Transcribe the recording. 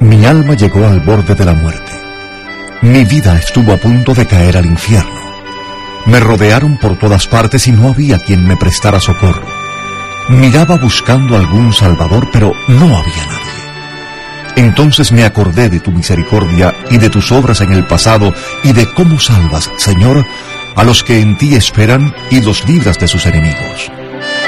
Mi alma llegó al borde de la muerte. Mi vida estuvo a punto de caer al infierno. Me rodearon por todas partes y no había quien me prestara socorro. Miraba buscando algún salvador, pero no había nadie. Entonces me acordé de tu misericordia y de tus obras en el pasado y de cómo salvas, Señor, a los que en ti esperan y los libras de sus enemigos.